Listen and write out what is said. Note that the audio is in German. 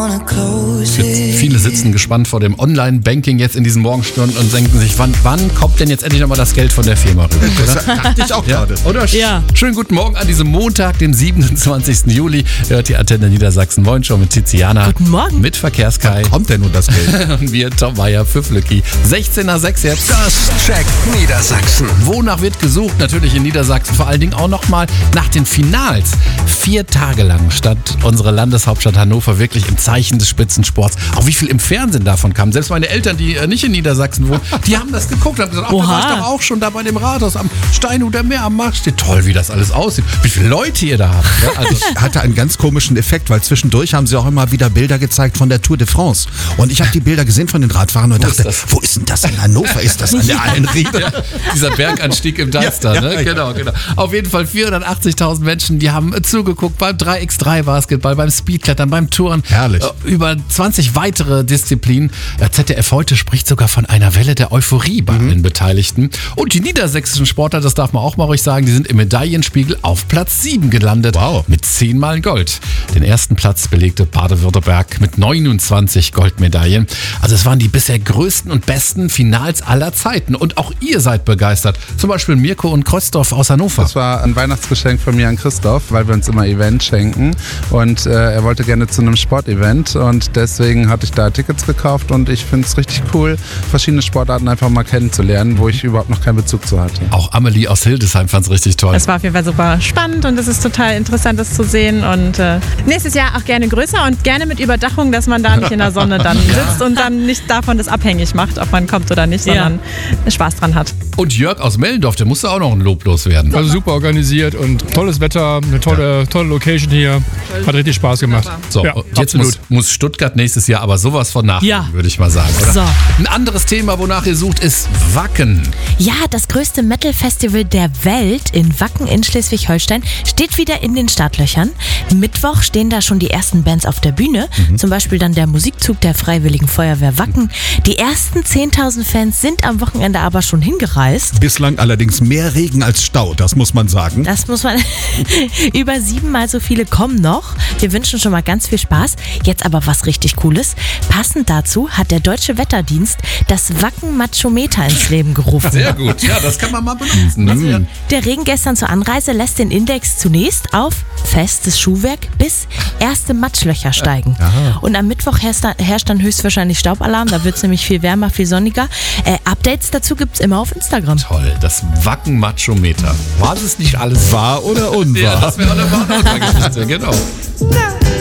Viele sitzen gespannt vor dem Online-Banking jetzt in diesen Morgenstunden und denken sich, wann kommt denn jetzt endlich nochmal das Geld von der Firma rüber? Das dachte ich auch gerade. Oder? Ja. Schönen guten Morgen an diesem Montag, den 27. Juli. Hört die Antenne Niedersachsen Moin Show mit Tiziana. Guten Morgen. Mit Verkehrskai. Kommt denn nun das Geld? Und wir, Tom Meier für Flücki. 16:06 jetzt. Das checkt Niedersachsen. Wonach wird gesucht? Natürlich in Niedersachsen. Vor allen Dingen auch nochmal nach den Finals. 4 Tage lang stand unsere Landeshauptstadt Hannover wirklich im Zeichen des Spitzensports. Auch wie viel im Fernsehen davon kam. Selbst meine Eltern, die nicht in Niedersachsen wohnen, die haben das geguckt und haben gesagt, ach, da war ich doch auch schon da bei dem Rathaus am Steinhuder Meer am Markt. Steht toll, wie das alles aussieht. Wie viele Leute ihr da habt. Ja, also Hatte einen ganz komischen Effekt, weil zwischendurch haben sie auch immer wieder Bilder gezeigt von der Tour de France. Und ich habe die Bilder gesehen von den Radfahrern und dachte, wo ist denn das in Hannover? Ist das an der Allenriede? ja, dieser Berganstieg im Deister. Ja, Ne? ja. Genau. Auf jeden Fall 480.000 Menschen, die haben zugeguckt beim 3x3 Basketball, beim Speedklettern, beim Touren. Herrlich. Über 20 weitere Disziplinen. ZDF heute spricht sogar von einer Welle der Euphorie bei allen Beteiligten. Und die niedersächsischen Sportler, das darf man auch mal ruhig sagen, die sind im Medaillenspiegel auf Platz 7 gelandet. Wow. Mit 10 Mal Gold. Den ersten Platz belegte Baden-Württemberg mit 29 Goldmedaillen. Also es waren die bisher größten und besten Finals aller Zeiten. Und auch ihr seid begeistert. Zum Beispiel Mirko und Christoph aus Hannover. Das war ein Weihnachtsgeschenk von mir an Christoph, weil wir uns immer Events schenken. Und er wollte gerne zu einem Sportevent und deswegen hatte ich da Tickets gekauft und ich finde es richtig cool, verschiedene Sportarten einfach mal kennenzulernen, wo ich überhaupt noch keinen Bezug zu hatte. Auch Amelie aus Hildesheim fand es richtig toll. Es war auf jeden Fall super spannend und es ist total interessant, das zu sehen. Und nächstes Jahr auch gerne größer und gerne mit Überdachung, dass man da nicht in der Sonne dann sitzt und dann nicht davon das abhängig macht, ob man kommt oder nicht, sondern Spaß dran hat. Und Jörg aus Mellendorf, der musste auch noch ein Lob loswerden. Also super organisiert und tolles Wetter, eine tolle Location hier. Hat richtig Spaß gemacht. So, ja, jetzt muss Stuttgart nächstes Jahr aber sowas von nachdenken, würde ich mal sagen. Oder? So. Ein anderes Thema, wonach ihr sucht, ist Wacken. Ja, das größte Metal-Festival der Welt in Wacken in Schleswig-Holstein steht wieder in den Startlöchern. Mittwoch stehen da schon die ersten Bands auf der Bühne, zum Beispiel dann der Musikzug der Freiwilligen Feuerwehr Wacken. Die ersten 10.000 Fans sind am Wochenende aber schon hingereist. Bislang allerdings mehr Regen als Stau, das muss man sagen. Das muss man. Über 7-mal so viele kommen noch. Wir wünschen schon mal ganz viel Spaß. Jetzt aber was richtig Cooles. Passend dazu hat der Deutsche Wetterdienst das Wacken-Machometer ins Leben gerufen. Sehr gut, ja, das kann man mal benutzen. Der Regen gestern zur Anreise lässt den Index zunächst auf festes Schuhwerk bis erste Matschlöcher steigen. Und am Mittwoch herrscht dann höchstwahrscheinlich Staubalarm. Da wird es nämlich viel wärmer, viel sonniger. Updates dazu gibt es immer auf Instagram. Toll, das Wacken-Machometer. War es nicht alles Wahr oder unwahr? Ja, das wäre eine Wahr-oder-Geschichte, genau.